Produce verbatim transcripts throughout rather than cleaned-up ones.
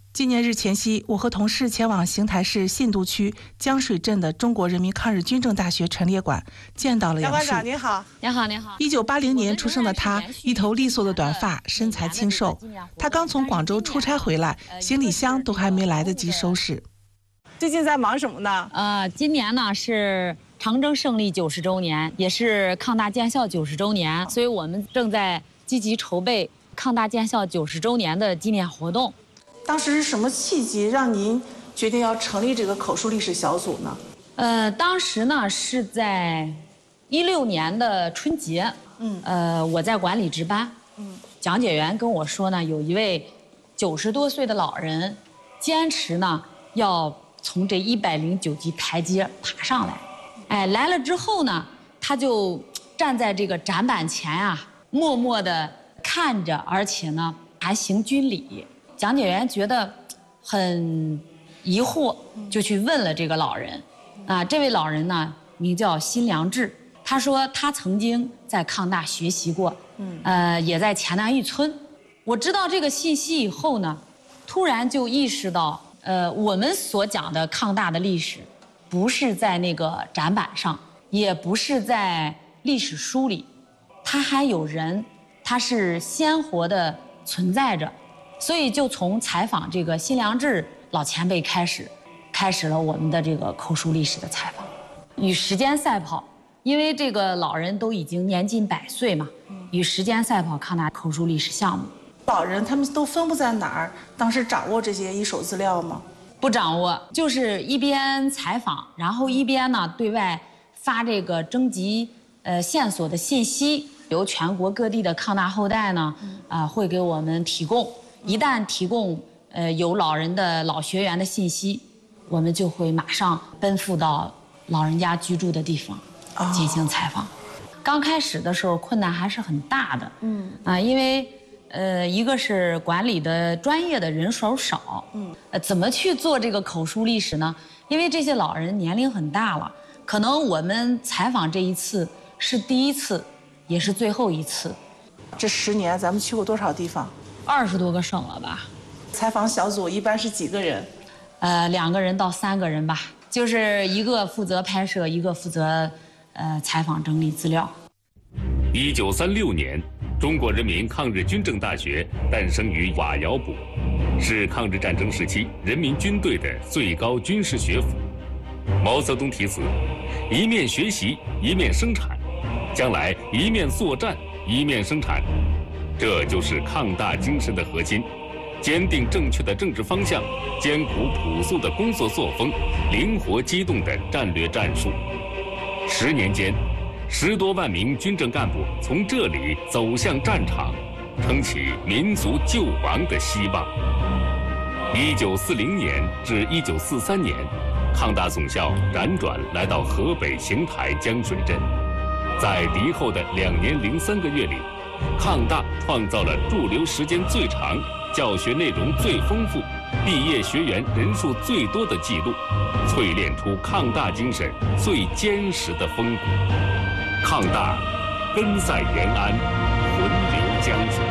纪念日前夕，我和同事前往邢台市信都区江水镇的中国人民抗日军政大学陈列馆，见到了杨树。 馆长您好，您好，您好。 一九八零年出生的他，一头利索的短发，身材清瘦。他刚从广州出差回来，行李箱都还没来得及收拾。 最近在忙什么呢？ 呃，今年呢是长征胜利九十周年，也是抗大建校九十周年，所以我们正在积极筹备抗大建校九十周年的纪念活动。 当时是什么契机让您决定要成立这个口述历史小组呢？ 呃，当时呢是在一六年的春节，嗯，呃，我在馆里值班，嗯，讲解员跟我说呢，有一位九十多岁的老人，坚持呢要从这一百零九级台阶爬上来，哎，来了之后呢，他就站在这个展板前啊，默默地看着，而且呢还行军礼。讲解员觉得很疑惑，就去问了这个老人。啊，这位老人呢，名叫辛良志。他说他曾经在抗大学习过，嗯，呃，也在钱南峪村。我知道这个信息以后呢，突然就意识到，呃，我们所讲的抗大的历史，不是在那个展板上，也不是在历史书里，它还有人，它是鲜活的存在着。所以就从采访这个辛良志老前辈开始，开始了我们的这个口述历史的采访，与时间赛跑。因为这个老人都已经年近百岁嘛，与时间赛跑抗大口述历史项目。 老人他们都分布在哪儿？当时掌握这些一手资料吗？ 不掌握，就是一边采访，然后一边呢对外发这个征集呃线索的信息，由全国各地的抗大后代呢啊、呃、会给我们提供。一旦提供呃有老人的老学员的信息，我们就会马上奔赴到老人家居住的地方进行采访。哦、刚开始的时候困难还是很大的，嗯啊，因为呃一个是管理的专业的人手少，嗯，呃怎么去做这个口述历史呢？因为这些老人年龄很大了，可能我们采访这一次是第一次，也是最后一次。 这十年咱们去过多少地方？ 二十多个省了吧？ 采访小组一般是几个人？ 呃，两个人到三个人吧，就是一个负责拍摄，一个负责呃采访整理资料。 一九三六年，中国人民抗日军政大学诞生于瓦窑堡，是抗日战争时期人民军队的最高军事学府。毛泽东题词：一面学习，一面生产，将来一面作战，一面生产。这就是抗大精神的核心，坚定正确的政治方向，艰苦朴素的工作作风，灵活机动的战略战术。十年间，十多万名军政干部从这里走向战场，撑起民族救亡的希望。一九四零年至一九四三年，抗大总校辗转来到河北邢台江水镇，在敌后的两年零三个月里，抗大创造了驻留时间最长、教学内容最丰富、毕业学员人数最多的记录，淬炼出抗大精神最坚实的风骨。抗大根在延安，魂流江水。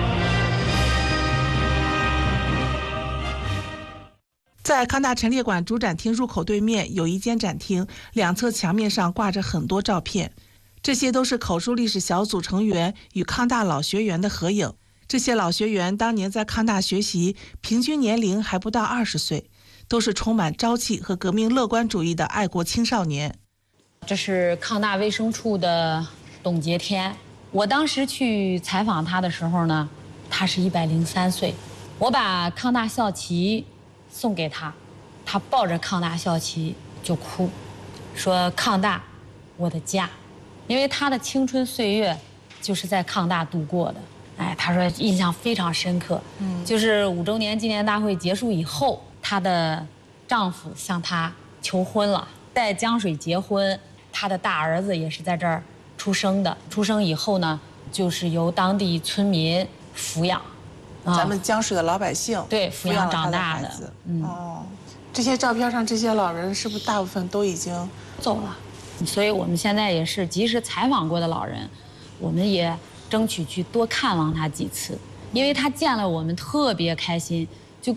在抗大陈列馆主展厅入口对面有一间展厅，两侧墙面上挂着很多照片。这些都是口述历史小组成员与抗大老学员的合影。这些老学员当年在抗大学习，平均年龄还不到二十岁，都是充满朝气和革命乐观主义的爱国青少年。 这是抗大卫生处的董洁天，我当时去采访他的时候呢，他是一百零三岁。我把抗大校旗送给他，他抱着抗大校旗就哭，说抗大，我的家。因为他的青春岁月就是在抗大度过的，哎，他说印象非常深刻。嗯，就是五周年纪念大会结束以后，她的丈夫向她求婚了，在江水结婚，她的大儿子也是在这儿出生的。出生以后呢，就是由当地村民抚养， 啊、咱们江水的老百姓对抚养长大的。 的嗯，哦，这些照片上这些老人是不是大部分都已经走了？所以我们现在也是，即使采访过的老人，我们也争取去多看望他几次，因为他见了我们特别开心，